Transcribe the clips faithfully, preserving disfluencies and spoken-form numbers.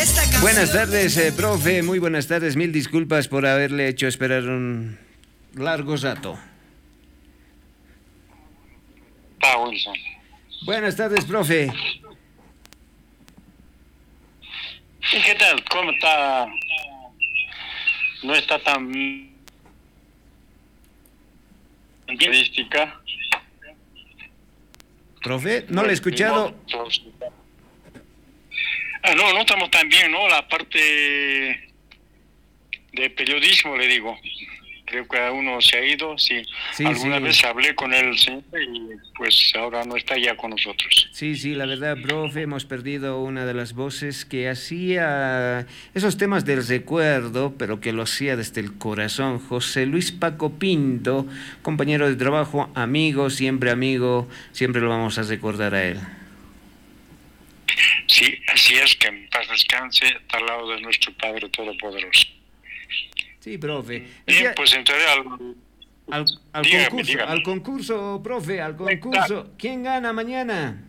Buenas tardes, eh, profe, muy buenas tardes, mil disculpas por haberle hecho esperar un largo rato. Ah, Wilson. Buenas tardes, profe. ¿Y qué tal? ¿Cómo está? No está tan estadística. Profe, no le he escuchado. Ah, no, no estamos tan bien, ¿no? La parte de periodismo, le digo. Creo que uno se ha ido, sí. sí Alguna sí. vez hablé con él, sí, y pues ahora no está ya con nosotros. Sí, sí, la verdad, profe, hemos perdido una de las voces que hacía esos temas del recuerdo, pero que lo hacía desde el corazón. José Luis Paco Pinto, compañero de trabajo, amigo, siempre amigo, siempre lo vamos a recordar a él. Sí, así es, que en paz descanse, está al lado de nuestro Padre Todopoderoso. Sí, profe. Bien, día, pues entonces al, al, al dígame, concurso, dígame. al concurso, profe, al concurso. ¿Quién gana mañana?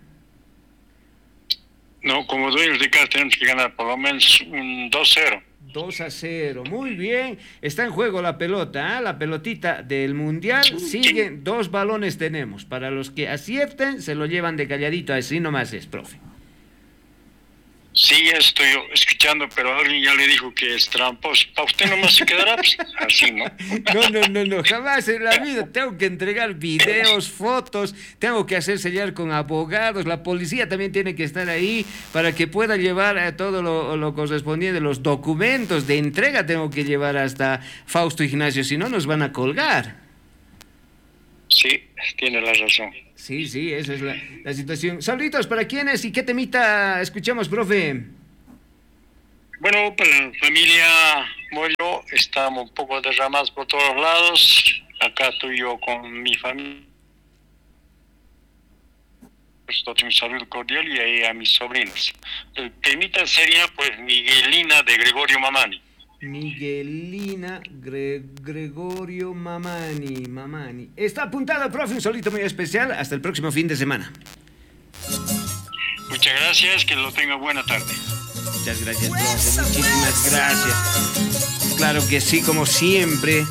No, como dueños de casa tenemos que ganar por lo menos un dos cero. dos a cero, muy bien. Está en juego la pelota, ¿eh? La pelotita del Mundial. Sí, sigue, sí. Dos balones tenemos. Para los que acierten, se lo llevan de calladito, así nomás es, profe. Sí, estoy escuchando, pero alguien ya le dijo que es tramposo. ¿Para usted nomás se quedará? Pues, así, ¿no? No, no, no, no, jamás en la vida. Tengo que entregar videos, fotos, tengo que hacer sellar con abogados, la policía también tiene que estar ahí para que pueda llevar a todo lo, lo correspondiente, los documentos de entrega tengo que llevar hasta Fausto Ignacio, si no nos van a colgar. Sí, tiene la razón. Sí, sí, esa es la, la situación. Saluditos, ¿para quiénes y qué temita escuchamos, profe? Bueno, para la familia Mollo estamos un poco derramados por todos lados. Acá estoy yo con mi familia. Un saludo cordial y ahí a mis sobrinos. El temita sería, pues, Miguelina de Gregorio Mamani. Miguelina Gre- Gregorio Mamani, Mamani. Está apuntado, profe, un solito muy especial. Hasta el próximo fin de semana. Muchas gracias, que lo tenga buena tarde. Muchas gracias, profe. Muchísimas gracias. Claro que sí, como siempre.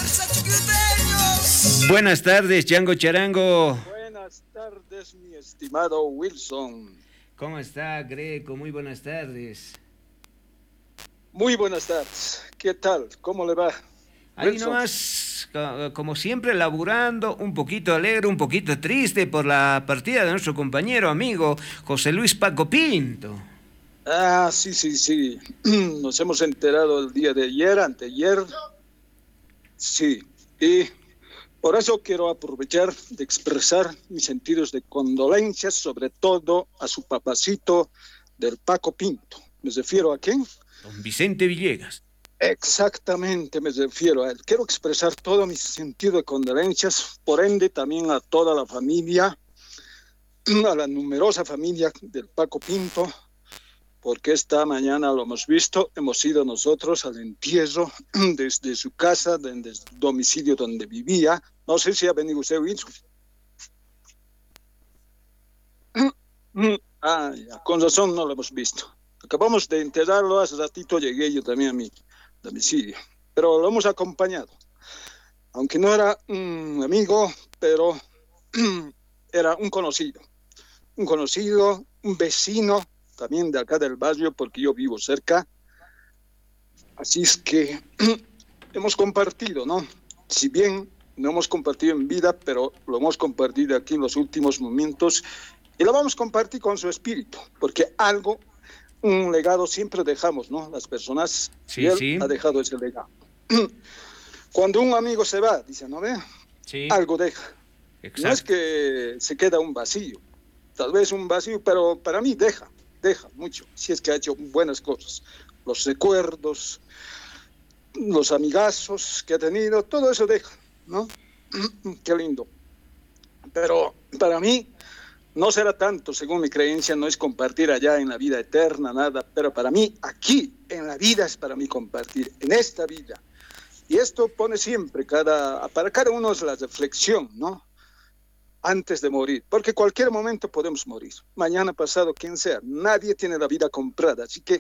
Buenas tardes, Chango Charango. Buenas tardes, mi estimado Wilson. ¿Cómo está, Greco? Muy buenas tardes. Muy buenas tardes. ¿Qué tal? ¿Cómo le va? Ahí Wilson? nomás, como siempre, laburando, un poquito alegre, un poquito triste por la partida de nuestro compañero, amigo, José Luis Paco Pinto. Ah, sí, sí, sí. Nos hemos enterado el día de ayer, anteayer. Sí, y por eso quiero aprovechar de expresar mis sentidos de condolencias, sobre todo a su papacito del Paco Pinto. ¿Me refiero a quién? Don Vicente Villegas. Exactamente, me refiero a él. Quiero expresar todo mi sentido de condolencias, por ende también a toda la familia, a la numerosa familia del Paco Pinto, porque esta mañana lo hemos visto, hemos ido nosotros al entierro desde su casa, desde el domicilio donde vivía. No sé si ha venido usted, Wilson. Ah, ya, con razón no lo hemos visto. Acabamos de enterrarlo, hace ratito llegué yo también a mi domicilio, pero lo hemos acompañado. Aunque no era un amigo, pero era un conocido. Un conocido, un vecino, también de acá del barrio, porque yo vivo cerca. Así es que hemos compartido, ¿no? Si bien no hemos compartido en vida, pero lo hemos compartido aquí en los últimos momentos, y lo vamos a compartir con su espíritu, porque algo... un legado siempre dejamos, ¿no? Las personas, sí, y él sí. ha dejado ese legado. Cuando un amigo se va, dice, ¿no ve? Sí. Algo deja. Exacto. No es que se queda un vacío, tal vez un vacío, pero para mí deja, deja mucho, si es que ha hecho buenas cosas. Los recuerdos, los amigazos que ha tenido, todo eso deja, ¿no? Qué lindo. Pero para mí, no será tanto, según mi creencia, no es compartir allá en la vida eterna, nada, pero para mí, aquí, en la vida, es para mí compartir, en esta vida. Y esto pone siempre, cada, para cada uno es la reflexión, ¿no? Antes de morir, porque cualquier momento podemos morir, mañana, pasado, quien sea, nadie tiene la vida comprada, así que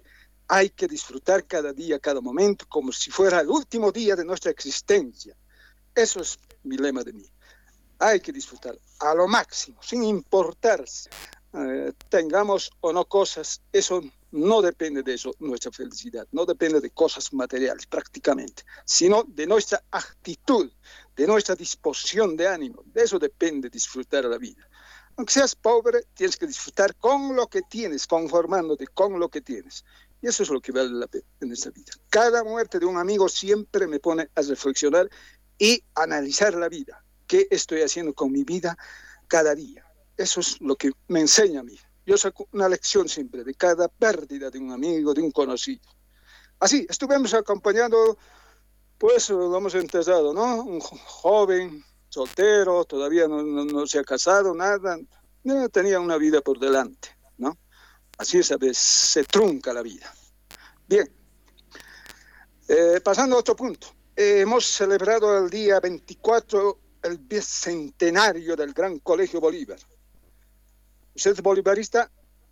Hay que disfrutar cada día, cada momento, como si fuera el último día de nuestra existencia. Eso es mi lema de mí. Hay que disfrutar a lo máximo, sin importar eh, tengamos o no cosas. Eso no depende de eso, nuestra felicidad. No depende de cosas materiales prácticamente, sino de nuestra actitud, de nuestra disposición de ánimo. De eso depende disfrutar la vida. Aunque seas pobre, tienes que disfrutar con lo que tienes, conformándote con lo que tienes. Y eso es lo que vale la pena en esta vida. Cada muerte de un amigo siempre me pone a reflexionar y analizar la vida. ¿Qué estoy haciendo con mi vida cada día? Eso es lo que me enseña a mí. Yo saco una lección siempre de cada pérdida de un amigo, de un conocido. Así, estuvimos acompañando, pues lo hemos enterrado, ¿no? Un joven, soltero, todavía no, no, no se ha casado, nada. No, tenía una vida por delante, ¿no? Así es, a veces se trunca la vida. Bien, eh, pasando a otro punto. Eh, hemos celebrado el día veinticuatro, el bicentenario del Gran Colegio Bolívar. ¿Usted es bolivarista?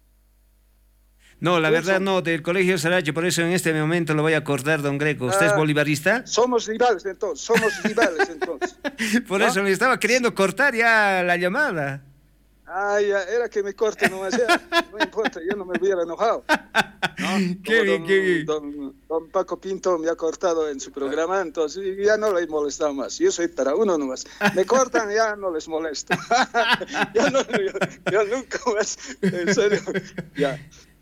No, la verdad no, del Colegio Saracho, por eso en este momento lo voy a cortar, don Greco. ¿Usted ah, es bolivarista? Somos rivales entonces, somos rivales entonces. Por ¿no? eso le estaba queriendo cortar ya la llamada. Ah, ya, era que me corte nomás, ya. No importa, yo no me hubiera enojado. ¿No? Qué bien, don, qué bien. Don, don Paco Pinto me ha cortado en su programa, entonces ya no le he molestado más. Yo soy para uno nomás. Me cortan, ya no les molesto. ya, no, yo, yo nunca más, en serio, ya.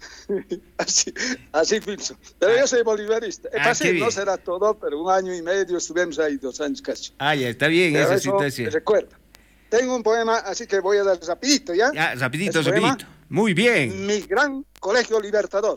Así, así pienso. Pero yo soy bolivarista. Es ah, fácil, no será todo, pero un año y medio estuvimos ahí, dos años casi. Ah, ya, está bien pero esa eso situación. Recuerda. Tengo un poema, así que voy a dar rapidito, ¿ya? Ya, rapidito, Ese rapidito. Poema, muy bien. Mi gran colegio libertador,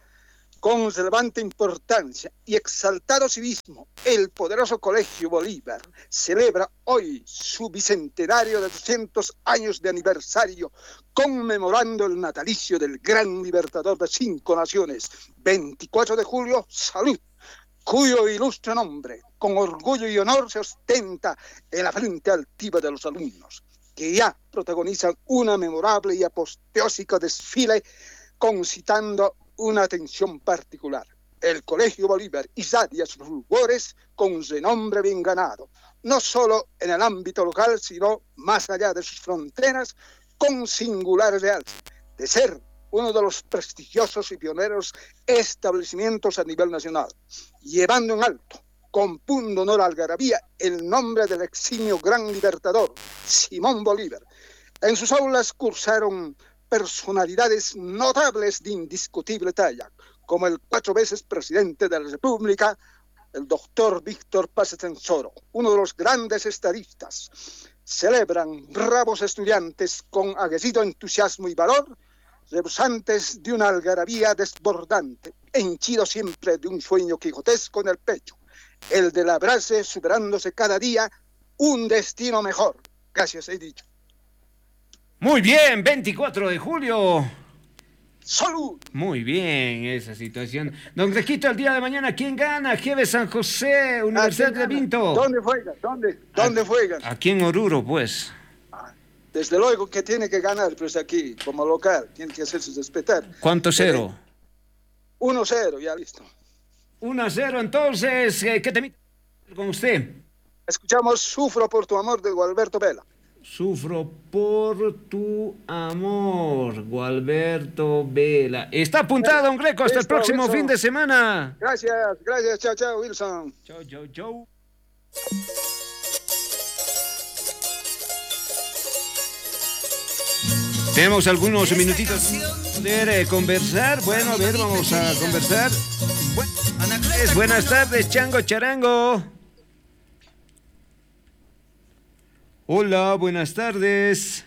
con relevante importancia y exaltado civismo, el poderoso Colegio Bolívar celebra hoy su bicentenario de doscientos años de aniversario, conmemorando el natalicio del gran libertador de cinco naciones. veinticuatro de julio, salud, cuyo ilustre nombre, con orgullo y honor, se ostenta en la frente altiva de los alumnos, que ya protagonizan una memorable y apoteósico desfile, concitando una atención particular. El Colegio Bolívar irradia sus fulgores con renombre bien ganado, no solo en el ámbito local, sino más allá de sus fronteras, con singular realce de ser uno de los prestigiosos y pioneros establecimientos a nivel nacional, llevando en alto, con punto honor a algarabía, el nombre del eximio gran libertador, Simón Bolívar. En sus aulas cursaron personalidades notables de indiscutible talla, como el cuatro veces presidente de la República, el doctor Víctor Paz Estenssoro, uno de los grandes estadistas. Celebran bravos estudiantes con aguerrido entusiasmo y valor, rebosantes de una algarabía desbordante, henchido siempre de un sueño quijotesco en el pecho, el de labrarse, superándose cada día, un destino mejor. Gracias, he dicho. Muy bien, veinticuatro de julio. ¡Salud! Muy bien esa situación. Don Grequito, el día de mañana, ¿quién gana? G B San José, Universidad de Vinto. ¿Dónde juegan? ¿Dónde? ¿Dónde juegan? Aquí en Oruro, pues. Desde luego que tiene que ganar, pues aquí, como local, tiene que hacerse respetar. ¿Cuánto cero? uno cero, ya listo. uno a cero, entonces, ¿qué te con usted? Escuchamos Sufro por tu amor de Gualberto Vela. Sufro por tu amor, Gualberto Vela. Está apuntado, don Greco, hasta listo, el próximo Wilson. Fin de semana. Gracias, gracias, chao, chao, Wilson. Chao, chao, chao. Tenemos algunos minutitos para poder eh, conversar. Bueno, a ver, vamos a conversar. Buenas, buenas tardes, Chango Charango. Hola, buenas tardes.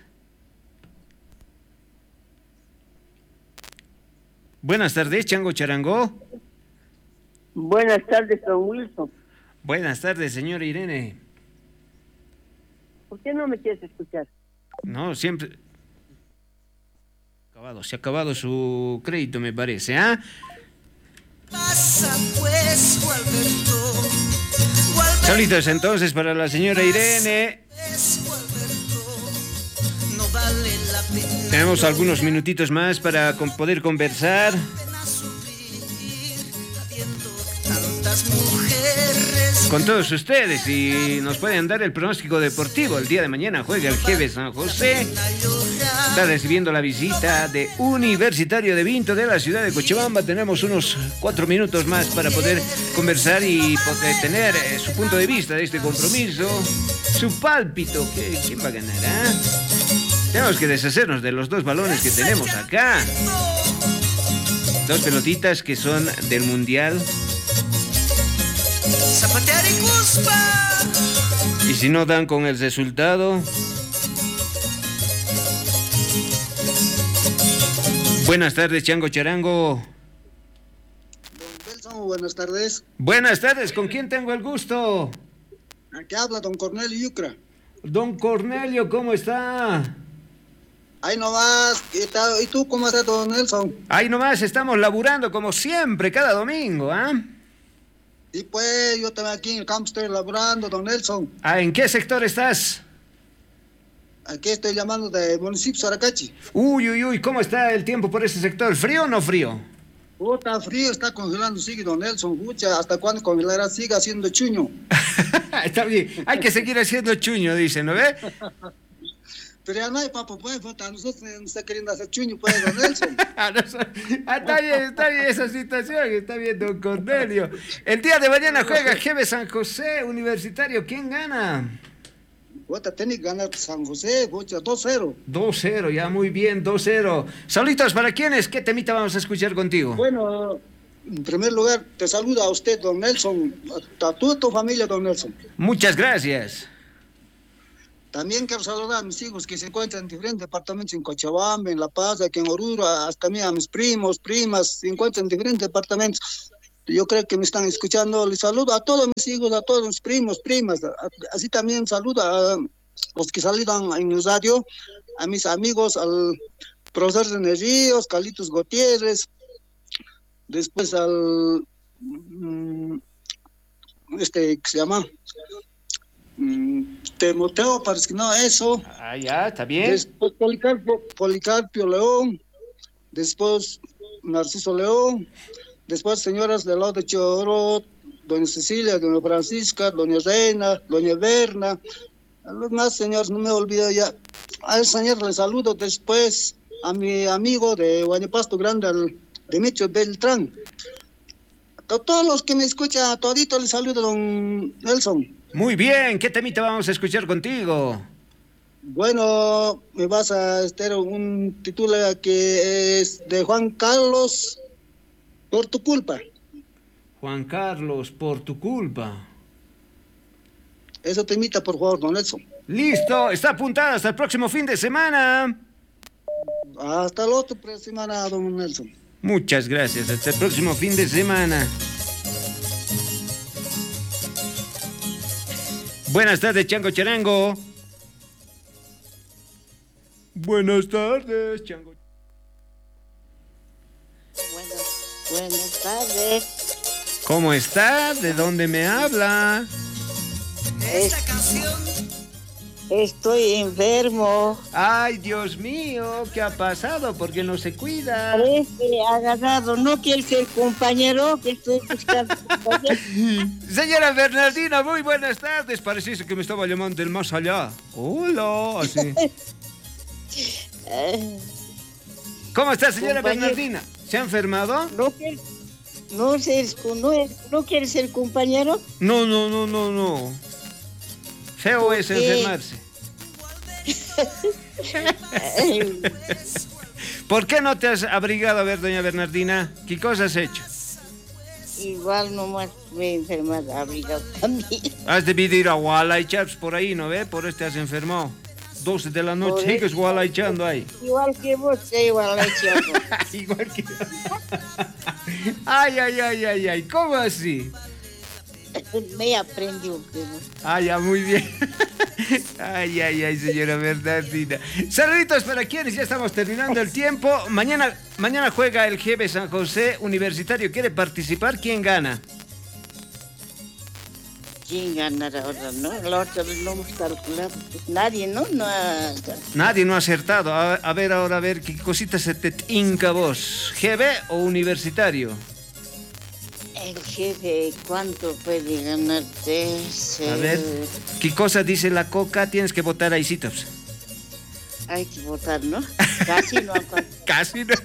Buenas tardes, Chango Charango. Buenas tardes, don Wilson. Buenas tardes, señora Irene. ¿Por qué no me quieres escuchar? No, siempre... Acabado, se ha acabado su crédito, me parece, ¿ah? ¿eh? Pasa pues, Gualberto, Gualberto. Saludos entonces para la señora Irene. No vale la pena. Tenemos algunos minutitos más para con poder conversar. con todos ustedes y nos pueden dar el pronóstico deportivo. El día de mañana juega el G B San José. Está recibiendo la visita de Universitario de Vinto de la ciudad de Cochabamba. Tenemos unos cuatro minutos más para poder conversar y poder tener eh, su punto de vista de este compromiso, su pálpito. ¿Quién va a ganar? ¿Eh? Tenemos que deshacernos de los dos balones que tenemos acá. Dos pelotitas que son del Mundial. Y si no dan con el resultado. Buenas tardes, Chango Charango. Don Nelson, buenas tardes. Buenas tardes, ¿con quién tengo el gusto? Aquí habla don Cornelio Yucra. Don Cornelio, ¿cómo está? Ahí nomás, ¿y ta- y tú cómo estás, don Nelson? Ahí nomás estamos laburando como siempre, cada domingo, ¿ah? ¿eh? Y pues, yo también aquí en el campo estoy laborando, don Nelson. Ah, ¿en qué sector estás? Aquí estoy llamando del municipio Saracachi. Uy, uy, uy, ¿cómo está el tiempo por ese sector? ¿Frío o no frío? Oh, está frío, está congelando, sigue, don Nelson. Pucha, ¿hasta cuándo congelará? Sigue haciendo chuño. Está bien, hay que seguir haciendo chuño, dice, ¿no ve? Pero ya no hay, papá, pues, a nosotros nos está queriendo hacer chuño, pues, don Nelson. Ah, no, ah, está bien, está bien esa situación, está bien, don Cornelio. El día de mañana juega G B San José Universitario, ¿quién gana? Puta, tiene que ganar San José, pucha, dos cero. dos cero, ya muy bien, dos cero. Saluditos, ¿para quiénes? ¿Qué temita vamos a escuchar contigo? Bueno, en primer lugar, te saluda a usted, don Nelson, a toda tu familia, don Nelson. Muchas gracias. También quiero saludar a mis hijos que se encuentran en diferentes departamentos, en Cochabamba, en La Paz, aquí en Oruro, hasta también a mis primos, primas, se encuentran en diferentes departamentos. Yo creo que me están escuchando. Les saludo a todos mis hijos, a todos mis primos, primas. A- Así también saludo a los que salieron en el radio, a mis amigos, al profesor René Ríos, Carlitos Gutiérrez, después al, mm, este, ¿qué se llama? Mm, Timoteo, parece que no, eso. Ah, ya, está bien. Después Policarpio, Policarpio León, después Narciso León, después señoras del lado de Choro, doña Cecilia, doña Francisca, doña Reina, doña Berna, a los más señores, no me olvido ya. A el señor le saludo después a mi amigo de Guayapasto Grande, al Demetrio Beltrán. A todos los que me escuchan, a todito les saludo, don Nelson. Muy bien, ¿qué temita vamos a escuchar contigo? Bueno, me vas a estar un título que es de Juan Carlos, Por tu culpa. Juan Carlos, por tu culpa. Eso te imita, por favor, don Nelson. Listo, está apuntada hasta el próximo fin de semana. Hasta la otra semana, don Nelson. Muchas gracias, hasta el próximo fin de semana. Buenas tardes, Chango Charango. Buenas tardes, Chango. Buenas, buenas tardes. ¿Cómo está? ¿De dónde me habla? Es- estoy enfermo. Ay, Dios mío, ¿qué ha pasado? ¿Por qué no se cuida? Parece agarrado. ¿No quiere ser compañero? Que estoy buscando compañero. Señora Bernardina, muy buenas tardes. Pareciese que me estaba llamando del más allá. Hola, así. Eh, ¿Cómo está, señora Compañero. Bernardina? ¿Se ha enfermado? ¿No quiere, no, ser, no, no quiere ser compañero? No, no, no, no, no. Feo es qué? enfermarse. Eh, ¿Por qué no te has abrigado? A ver, doña Bernardina, ¿qué cosas has hecho? igual nomás me he enfermado, abrigado también. Has debido ir a Gualaichar por ahí, ¿no ve? Por eso te has enfermado. doce de la Por noche, eso. sigues Gualaichando ahí. Igual que vos, que igual le echamos. Igual que... Ay, ay, ay, ay, ay, ¿cómo así? Me aprendí un poco. Ah, ya, muy bien. Ay, ay, ay, señora Bernardina. Saluditos para quienes, ya estamos terminando el tiempo. Mañana, mañana juega el G B San José Universitario. ¿Quiere participar? ¿Quién gana? ¿Quién ganará ahora, no? La otra vez no hemos calculado. Nadie, ¿no? No ha... Nadie no ha acertado. A, a ver ahora, a ver, ¿qué cositas se te tinca vos? ¿G B o Universitario? El jefe, ¿cuánto puede ganarte? A ver, ¿qué cosa dice la Coca? Tienes que votar ahí, citos. Hay que votar, ¿no? Casi no. Casi no.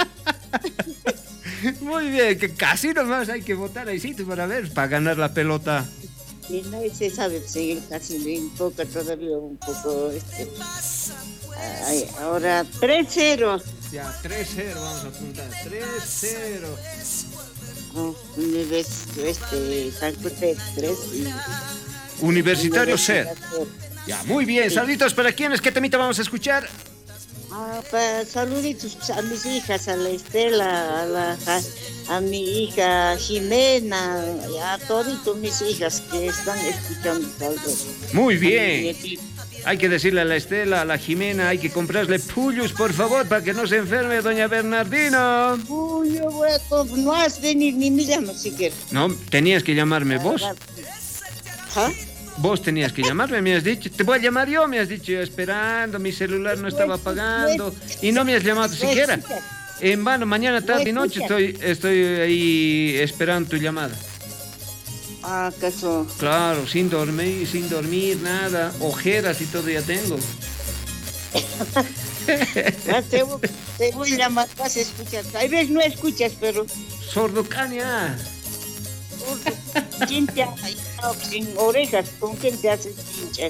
Muy bien, que casi nomás hay que votar ahí, citos, para ver, para ganar la pelota. Y no se sabe seguir casi un poco, todavía un poco. Este, ay, ahora tres cero. Ya, tres cero, vamos a apuntar. tres cero. Oh, Universitario este, San José tres y Universitario cero. Ya, muy bien. Sí. Saluditos para quienes. ¿Qué temita vamos a escuchar? Ah, para saluditos a mis hijas, a la Estela, a, la, a, a mi hija Jimena, a todas mis hijas que están escuchando tal vez. Muy bien. Hay que decirle a la Estela, a la Jimena, hay que comprarle pullos, por favor, para que no se enferme doña Bernardina. Pullo, hueco, no has venido ni me llamas siquiera. No, tenías que llamarme vos. ¿Ah? Vos tenías que llamarme, me has dicho. Te voy a llamar yo, me has dicho, yo esperando, mi celular no estaba apagando y no me has llamado siquiera. En vano, mañana, tarde y noche estoy, estoy ahí esperando tu llamada. Ah, ¿acaso? Claro, sin dormir, sin dormir, nada, ojeras y todo ya tengo. Ah, te, voy, te voy a llamar, vas a escuchar. Tal vez no escuchas, pero... Sordo caña. ¿Quién te hace sin orejas? ¿Con quién te haces pinchar?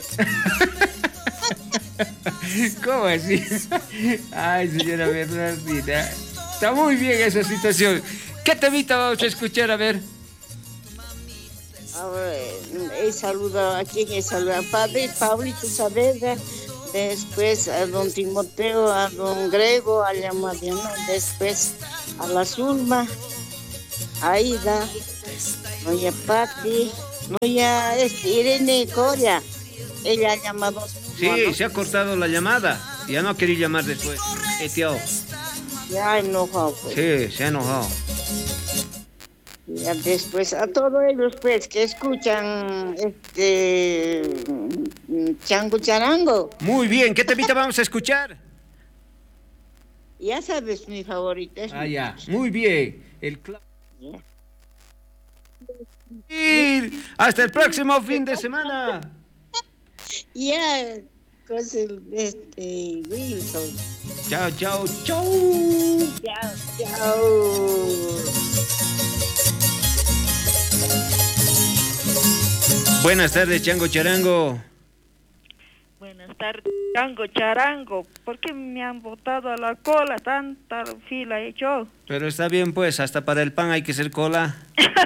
¿Cómo así? Ay, señora Bernardina. Está muy bien esa situación. ¿Qué temita vamos a escuchar? A ver. Ahora, he saludado a quien he saludado. Padre Pablito Saavedra, después a don Timoteo, a don Grego, a la Mariana, después a la Zulma, a Aida, doña Pati, doña este, Irene Coria. Ella ha llamado. Sí, ¿no? Se ha cortado la llamada. Ya no quería llamar después. Etiao. Ya enojado, pues. Sí, se ha enojado. Ya después a todos ellos pues que escuchan este Chango Charango. Muy bien, ¿qué temita vamos a escuchar? Ya sabes mi favorita. Es ah, mi... ya, muy bien. El cl- yeah. Y hasta el próximo fin de semana. Ya, con el este Wilson. Chao, chao, chao. Chao, chao. Buenas tardes, Chango Charango. Buenas tardes, Chango Charango. ¿Por qué me han botado a la cola? Tanta fila he hecho. Pero está bien, pues, hasta para el pan hay que ser cola.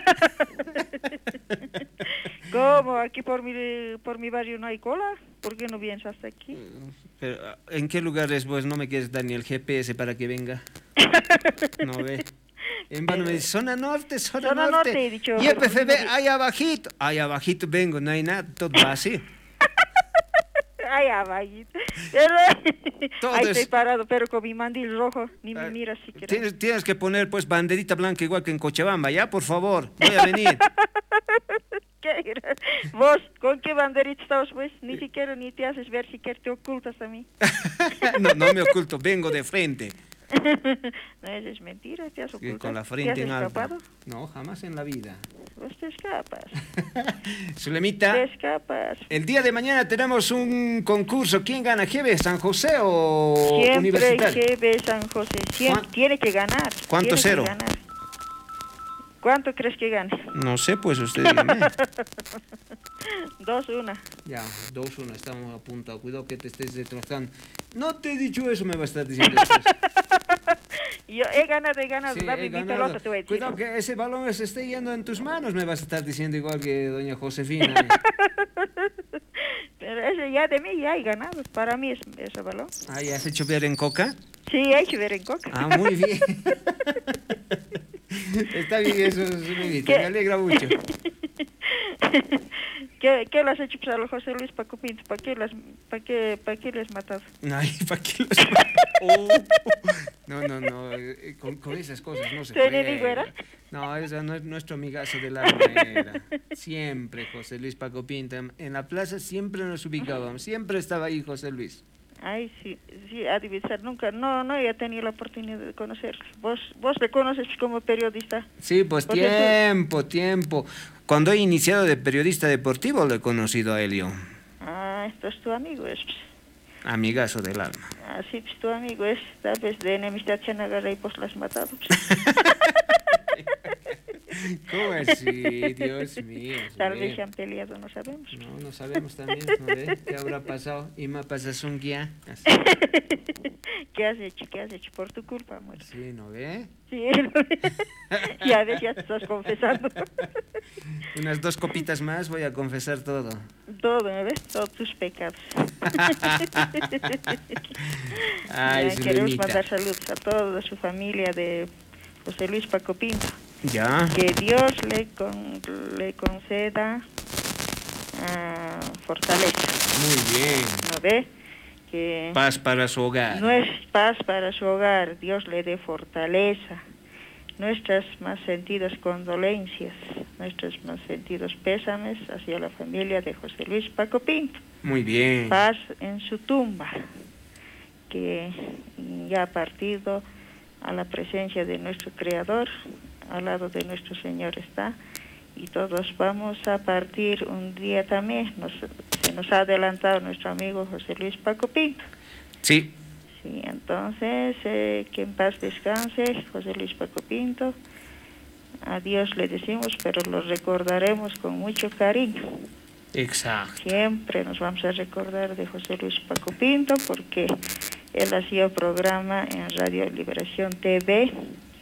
¿Cómo? Aquí por mi, por mi barrio no hay cola. ¿Por qué no vienes hasta aquí? Pero, ¿en qué lugar es, pues? No me quieres dar ni el G P S para que venga. No ve. En vano me dice, zona norte, zona, zona norte. norte he dicho, y el P F B, ahí abajito. Ahí abajito vengo, no hay nada, todo vacío. Ay, abajito. Pero, ahí es... estoy parado, pero con mi mandil rojo, ni me miras siquiera. Tienes, tienes que poner, pues, banderita blanca igual que en Cochabamba, ¿ya? Por favor, voy a venir. ¿Qué? ¿Vos con qué banderita estabas, pues? Ni siquiera ni te haces ver, siquiera te ocultas a mí. no, no me oculto, vengo de frente. No, eso es mentira, te has ocultado. Con la frente ¿Te has en alto. escapado? No, jamás en la vida. Vos te escapas. Zulemita, te escapas. El día de mañana tenemos un concurso. ¿Quién gana? ¿G B San José o Siempre Universitario? G B San José. Siempre tiene que ganar. ¿Cuánto tiene cero? Que ganar. ¿Cuánto crees que gane? No sé, pues usted dígame. dos uno. Ya, dos uno, estamos a punto. Cuidado que te estés detractando. No te he dicho eso, me va a estar diciendo después. Yo he ganado, he ganado. Sí, Dame he mi ganado. pelota, te voy a decir. Cuidado que ese balón se esté yendo en tus manos, me vas a estar diciendo igual que doña Josefina. Pero ese ya de mí ya he ganado. Para mí es ese balón. Ah, ¿ya has hecho ver en coca? Sí, he hecho ver en coca. Ah, muy bien. Está bien eso, Zulemita, me alegra mucho. ¿Qué, ¿Qué le has hecho pues, a los José Luis Paco Pinto? ¿Para qué, las, para qué, para qué les has matado? Ay, ¿para qué los oh. No, no, no, con, con esas cosas no se ¿Te puede. digo, era? No, ese no es nuestro amigazo del alma era. Siempre José Luis Paco Pinto. En la plaza siempre nos ubicábamos, siempre estaba ahí José Luis. Ay, sí, sí, ha de ser, nunca, no, no he tenido la oportunidad de conocerlo. ¿Vos, vos le conoces como periodista? Sí, pues Porque tiempo, tiempo. Cuando he iniciado de periodista deportivo lo he conocido a Elio. Ah, esto es tu amigo, es. Amigazo del alma. Ah, sí, pues tu amigo es, tal vez de enemistad se han agarrado y pues las matado. ¿Cómo así? Dios mío. Tal vez se han peleado, no sabemos. No, no sabemos también, ¿no ve? ¿Qué habrá pasado? Y me pasas un guía. Así. ¿Qué has hecho? ¿Qué has hecho? Por tu culpa, amor. Sí, ¿no ve? Sí, ya ves, ya te estás confesando. Unas dos copitas más voy a confesar todo. Todo, ¿me ves? Todos tus pecados. Ay, ya, queremos Zulemita. mandar saludos a toda su familia de José Luis Paco Pinto. Ya. Que Dios le, con, le conceda uh, fortaleza. Muy bien. ¿No ve? Que Paz para su hogar. no es paz para su hogar, Dios le dé fortaleza. Nuestras más sentidas condolencias, nuestros más sentidos pésames hacia la familia de José Luis Paco Pinto. Muy bien. Paz en su tumba, que ya ha partido a la presencia de nuestro Creador, al lado de nuestro Señor está, y todos vamos a partir un día también. Nos, se nos ha adelantado nuestro amigo José Luis Paco Pinto. Sí. Sí, entonces, eh, que en paz descanse José Luis Paco Pinto. Adiós le decimos, pero lo recordaremos con mucho cariño. Exacto. Siempre nos vamos a recordar de José Luis Paco Pinto, porque él hacía programa en Radio Liberación T V,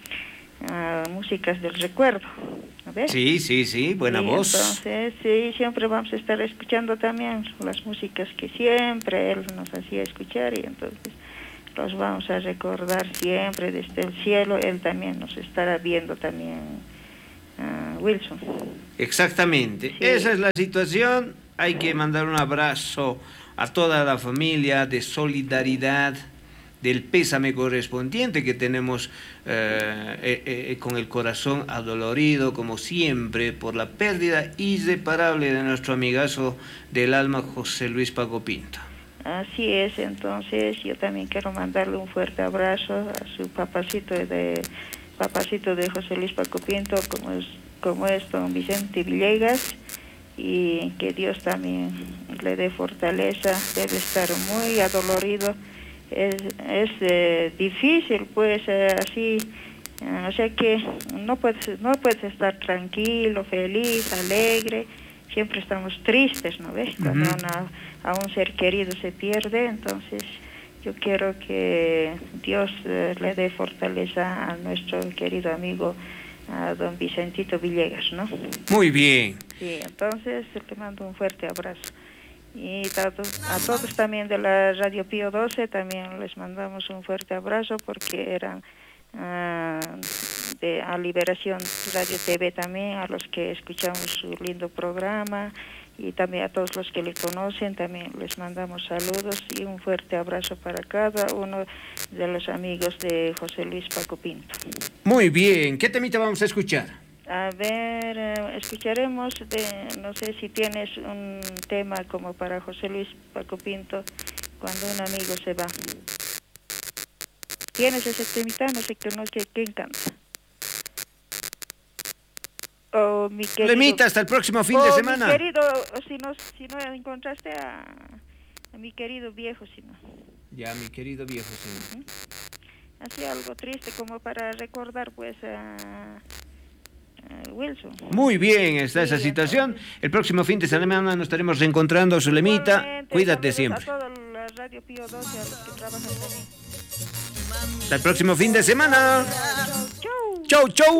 uh, Músicas del Recuerdo. ¿No ves? Sí, sí, sí, buena Sí, voz. Entonces, sí, siempre vamos a estar escuchando también las músicas que siempre él nos hacía escuchar, y entonces los vamos a recordar siempre desde el cielo. Él también nos estará viendo también, uh, Wilson. Exactamente. Sí. Esa es la situación. Hay que mandar un abrazo a toda la familia de solidaridad, del pésame correspondiente que tenemos eh, eh, eh, con el corazón adolorido, como siempre, por la pérdida irreparable de nuestro amigazo del alma, José Luis Paco Pinto. Así es, entonces yo también quiero mandarle un fuerte abrazo a su papacito de papacito de José Luis Paco Pinto, como es, como es don Vicente Villegas, y que Dios también le dé fortaleza. Debe estar muy adolorido. Es, es eh, difícil, pues, eh, así, eh, o sea que no puedes, no puedes estar tranquilo, feliz, alegre. Siempre estamos tristes, ¿no ves? Cuando Uh-huh. una, a un ser querido se pierde. Entonces yo quiero que Dios eh, le dé fortaleza a nuestro querido amigo, a don Vicentito Villegas, ¿no? Muy bien. Sí, entonces le mando un fuerte abrazo. Y a todos, a todos también de la Radio Pío doce también les mandamos un fuerte abrazo, porque eran uh, de a Liberación Radio T V también, a los que escuchamos su lindo programa, y también a todos los que le conocen también les mandamos saludos y un fuerte abrazo para cada uno de los amigos de José Luis Paco Pinto. Muy bien. ¿Qué temita vamos a escuchar? A ver, eh, escucharemos, de, no sé si tienes un tema como para José Luis Paco Pinto, cuando un amigo se va. ¿Tienes ese temita? No sé qué, no sé quién canta. Oh, mi querido, Lemita, hasta el próximo fin oh, de semana. Mi querido, si no, si no encontraste a, a mi querido viejo, si no. Ya, mi querido viejo, sí. Así algo triste como para recordar, pues, a... Wilson. Muy bien, está Sí, esa situación. entonces, El próximo fin de semana nos estaremos reencontrando, Zulemita. igualmente, Cuídate saludos siempre. a toda la Radio Pío doce, a los que trabajan también. Hasta el próximo fin de semana. Chau. Chau, chau.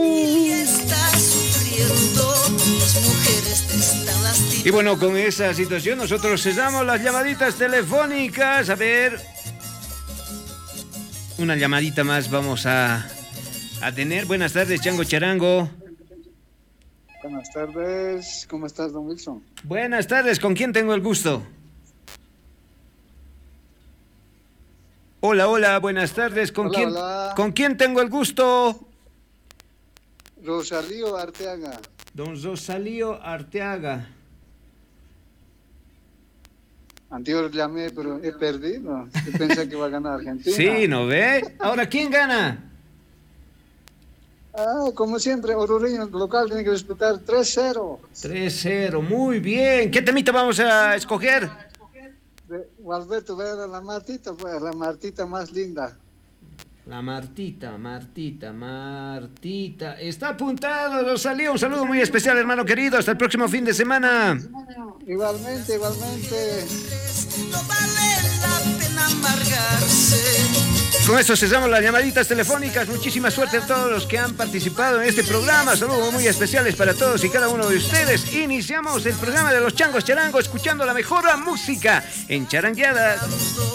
Y bueno, con esa situación nosotros cesamos las llamaditas telefónicas. A ver, una llamadita más vamos a, a tener. Buenas tardes, Chango Charango. Buenas tardes, ¿cómo estás, don Wilson? Buenas tardes, ¿con quién tengo el gusto? Hola, hola, buenas tardes, ¿con, Hola, quién, hola. ¿con quién tengo el gusto? Rosalío Arteaga. Don Rosalío Arteaga. Anterior llamé, pero he perdido. Yo pensé que iba a ganar Argentina. Sí, ¿no ve? Ahora, ¿quién gana? Ah, como siempre, Oruro local tiene que respetar tres cero. tres cero, muy bien. ¿Qué temita vamos a escoger? De Gualberto Vera, la Martita, pues, la Martita más linda. La Martita, Martita, Martita. Está apuntado, Rosalía. Un saludo muy especial, hermano querido. Hasta el próximo fin de semana. Igualmente, igualmente. No vale la pena amargarse. Con eso cesamos las llamaditas telefónicas. Muchísima suerte a todos los que han participado en este programa. Saludos muy especiales para todos y cada uno de ustedes. Iniciamos el programa de los Changos Charango escuchando la mejor música en Charangueadas.